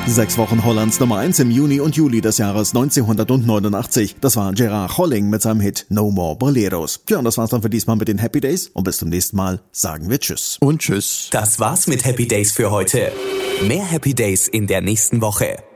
6 Wochen Hollands Nummer 1 im Juni und Juli des Jahres 1989. Das war Gerard Holling mit seinem Hit No More Boleros. Ja, und das war's dann für diesmal mit den Happy Days. Und bis zum nächsten Mal sagen wir Tschüss. Und Tschüss. Das war's mit Happy Days für heute. Mehr Happy Days in der nächsten Woche.